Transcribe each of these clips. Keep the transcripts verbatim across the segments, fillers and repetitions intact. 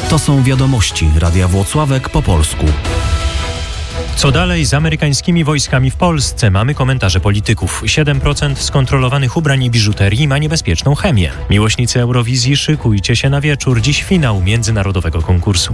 To są wiadomości Radia Włocławek po polsku. Co dalej z amerykańskimi wojskami w Polsce? Mamy komentarze polityków. siedem procent skontrolowanych ubrań i biżuterii ma niebezpieczną chemię. Miłośnicy Eurowizji, szykujcie się na wieczór. Dziś finał międzynarodowego konkursu.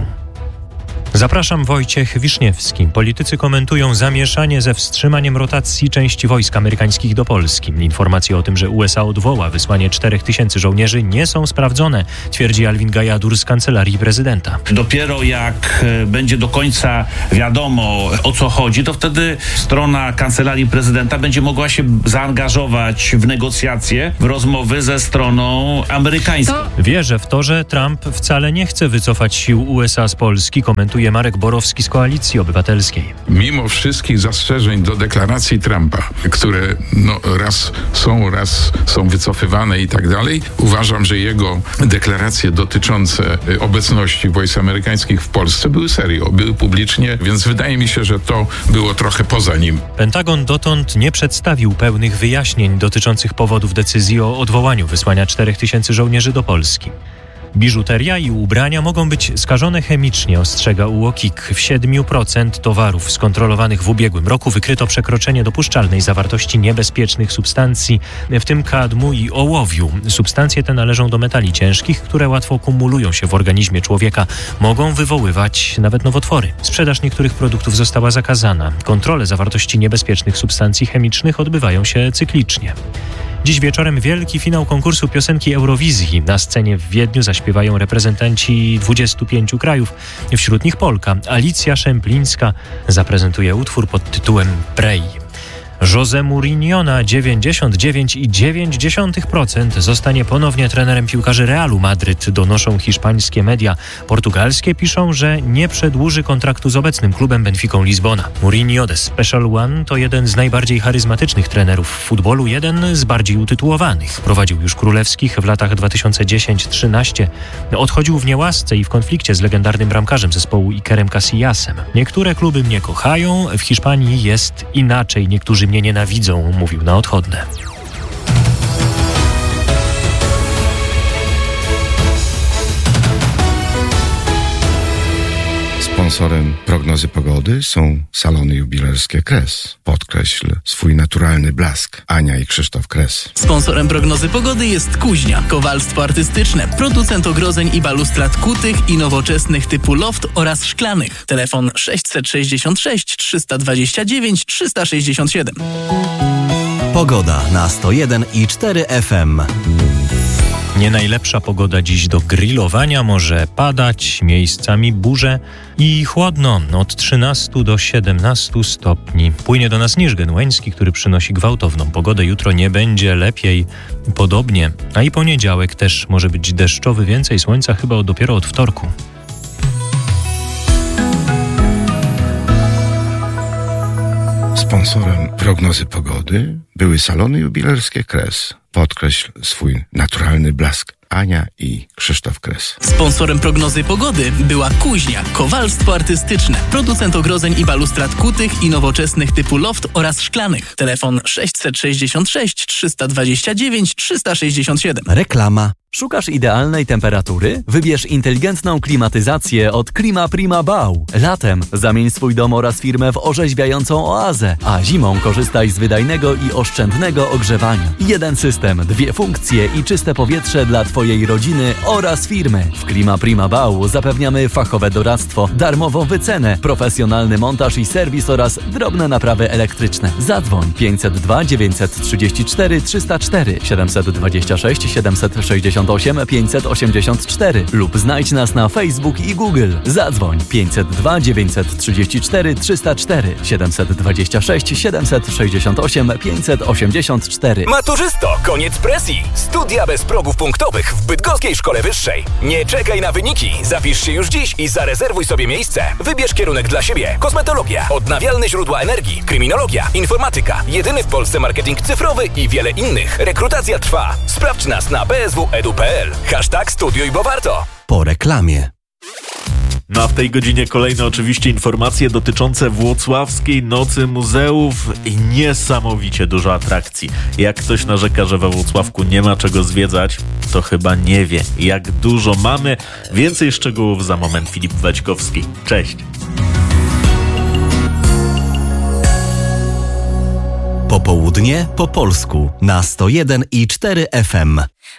Zapraszam, Wojciech Wiszniewski. Politycy komentują zamieszanie ze wstrzymaniem rotacji części wojsk amerykańskich do Polski. Informacje o tym, że U S A odwoła wysłanie czterech tysięcy żołnierzy, nie są sprawdzone, twierdzi Alvin Gajadur z Kancelarii Prezydenta. Dopiero jak będzie do końca wiadomo, o co chodzi, to wtedy strona Kancelarii Prezydenta będzie mogła się zaangażować w negocjacje, w rozmowy ze stroną amerykańską. Wierzę w to, że Trump wcale nie chce wycofać sił U S A z Polski, komentuje Marek Borowski z Koalicji Obywatelskiej. Mimo wszystkich zastrzeżeń do deklaracji Trumpa, które no, raz są, raz są wycofywane i tak dalej, uważam, że jego deklaracje dotyczące obecności wojsk amerykańskich w Polsce były serio, były publicznie, więc wydaje mi się, że to było trochę poza nim. Pentagon dotąd nie przedstawił pełnych wyjaśnień dotyczących powodów decyzji o odwołaniu wysłania czterech tysięcy żołnierzy do Polski. Biżuteria i ubrania mogą być skażone chemicznie, ostrzega U O K I K. W siedem procent towarów skontrolowanych w ubiegłym roku wykryto przekroczenie dopuszczalnej zawartości niebezpiecznych substancji, w tym kadmu i ołowiu. Substancje te należą do metali ciężkich, które łatwo kumulują się w organizmie człowieka. Mogą wywoływać nawet nowotwory. Sprzedaż niektórych produktów została zakazana. Kontrole zawartości niebezpiecznych substancji chemicznych odbywają się cyklicznie. Dziś wieczorem wielki finał konkursu piosenki Eurowizji. Na scenie w Wiedniu zaśpiewają reprezentanci dwudziestu pięciu krajów. Wśród nich Polka. Alicja Szemplińska zaprezentuje utwór pod tytułem Prej. José Mourinho na dziewięćdziesiąt dziewięć przecinek dziewięć procent zostanie ponownie trenerem piłkarzy Realu Madryt, donoszą hiszpańskie media. Portugalskie piszą, że nie przedłuży kontraktu z obecnym klubem Benficą Lizbona. Mourinho The Special One to jeden z najbardziej charyzmatycznych trenerów w futbolu, jeden z bardziej utytułowanych. Prowadził już królewskich w latach dwa tysiące dziesiąty do trzynastego. Odchodził w niełasce i w konflikcie z legendarnym bramkarzem zespołu Ikerem Casillasem. Niektóre kluby mnie kochają, w Hiszpanii jest inaczej. Niektórzy mnie nienawidzą, mówił na odchodne. Sponsorem prognozy pogody są salony jubilerskie Kres. Podkreśl swój naturalny blask. Ania i Krzysztof Kres. Sponsorem prognozy pogody jest Kuźnia. Kowalstwo artystyczne. Producent ogrodzeń i balustrad kutych i nowoczesnych typu loft oraz szklanych. Telefon sześćset sześćdziesiąt sześć trzysta dwadzieścia dziewięć trzysta sześćdziesiąt siedem. Pogoda na sto jeden i cztery F M. Nie najlepsza pogoda dziś do grillowania, może padać, miejscami burze i chłodno od trzynastu do siedemnastu stopni. Płynie do nas Niż Genueński, który przynosi gwałtowną pogodę. Jutro nie będzie lepiej, podobnie, a i poniedziałek też może być deszczowy, więcej słońca chyba dopiero od wtorku. Sponsorem prognozy pogody były salony jubilerskie Kres. Podkreśl swój naturalny blask. Ania i Krzysztof Kres. Sponsorem prognozy pogody była Kuźnia. Kowalstwo artystyczne. Producent ogrodzeń i balustrad kutych i nowoczesnych typu loft oraz szklanych. Telefon sześćset sześćdziesiąt sześć trzysta dwadzieścia dziewięć trzysta sześćdziesiąt siedem. Reklama. Szukasz idealnej temperatury? Wybierz inteligentną klimatyzację od Klima Prima Bau. Latem zamień swój dom oraz firmę w orzeźwiającą oazę, a zimą korzystaj z wydajnego i oszczędnego ogrzewania. Jeden system, dwie funkcje i czyste powietrze dla Twojej rodziny oraz firmy. W Klima Prima Bau zapewniamy fachowe doradztwo, darmową wycenę, profesjonalny montaż i serwis oraz drobne naprawy elektryczne. Zadzwoń pięćset dwa dziewięćset trzydzieści cztery trzysta cztery siedemset dwadzieścia sześć siedemset sześćdziesiąt osiem pięćset osiemdziesiąt cztery lub znajdź nas na Facebook i Google. Zadzwoń pięćset dwa dziewięćset trzydzieści cztery trzysta cztery siedemset dwadzieścia sześć siedemset sześćdziesiąt osiem pięćset osiemdziesiąt cztery. Maturzysto, koniec presji! Studia bez progów punktowych w Bydgoskiej Szkole Wyższej. Nie czekaj na wyniki. Zapisz się już dziś i zarezerwuj sobie miejsce. Wybierz kierunek dla siebie. Kosmetologia, odnawialne źródła energii, kryminologia, informatyka, jedyny w Polsce marketing cyfrowy i wiele innych. Rekrutacja trwa. Sprawdź nas na b s w edu kropka p l. Hashtag studiuj, bo warto. Po reklamie. No a w tej godzinie kolejne oczywiście informacje dotyczące Włocławskiej Nocy Muzeów i niesamowicie dużo atrakcji. Jak ktoś narzeka, że we Włocławku nie ma czego zwiedzać, to chyba nie wie, jak dużo mamy. Więcej szczegółów za moment. Filip Waćkowski. Cześć. Popołudnie po polsku na sto jeden i cztery F M.